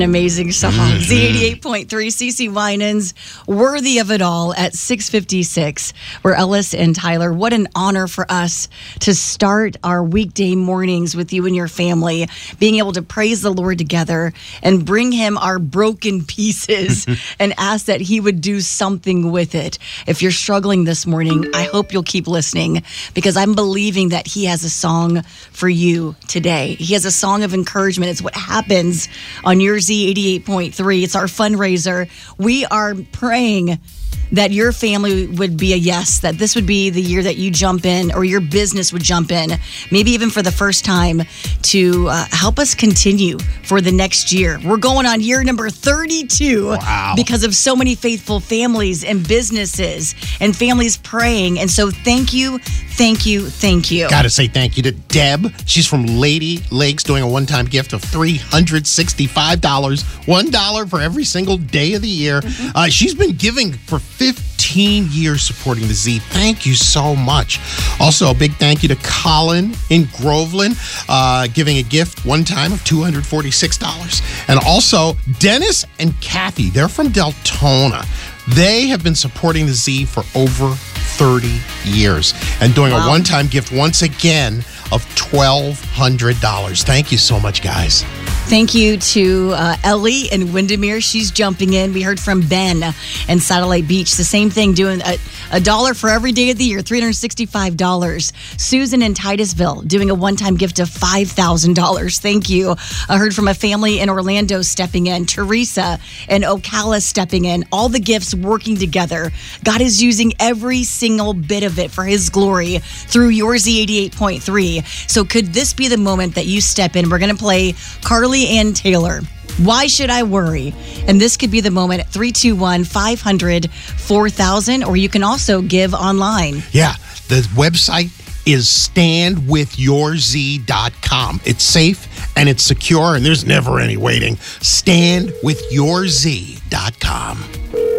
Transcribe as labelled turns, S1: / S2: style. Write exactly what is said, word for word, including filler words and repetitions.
S1: Amazing song. Mm-hmm. Z eighty-eight point three, CeCe Winans, Worthy of It All at six fifty-six. We're Ellis and Tyler. What an honor for us to start our weekday mornings with you and your family, being able to praise the Lord together and bring him our broken pieces and ask that he would do something with it. If you're struggling this morning, I hope you'll keep listening, because I'm believing that he has a song for you today. He has a song of encouragement. It's what happens on your Z eighty-eight point three. It's our fundraiser. We are praying that your family would be a yes, that this would be the year that you jump in, or your business would jump in, maybe even for the first time, to uh, help us continue for the next year. We're going on year number thirty-two.
S2: Wow.
S1: Because of so many faithful families and businesses and families praying. And so thank you, thank you, thank you.
S2: Got to say thank you to Deb. She's from Lady Lakes, doing a one-time gift of three hundred sixty-five dollars, one dollar for every single day of the year. Mm-hmm. Uh, she's been giving for fifteen years, supporting the Z. Thank you so much. Also, a big thank you to Colin in Groveland, uh, giving a gift one time of two hundred forty-six dollars. And also, Dennis and Kathy, they're from Deltona. They have been supporting the Z for over thirty years and doing wow. a one-time gift once again of twelve hundred dollars. Thank you so much, guys.
S1: Thank you to uh, Ellie in Windermere. She's jumping in. We heard from Ben in Satellite Beach. The same thing, doing a, a dollar for every day of the year, three hundred sixty-five dollars. Susan in Titusville doing a one-time gift of five thousand dollars. Thank you. I heard from a family in Orlando stepping in. Teresa in Ocala stepping in. All the gifts working together. God is using every single bit of it for his glory through your Z eighty-eight point three. So could this be the moment that you step in? We're going to play Carly Ann Taylor, Why Should I Worry? And this could be the moment at three two one, five hundred, four thousand, or you can also give online.
S2: Yeah, the website is stand with your z dot com. It's safe and it's secure, and there's never any waiting. stand with your z dot com.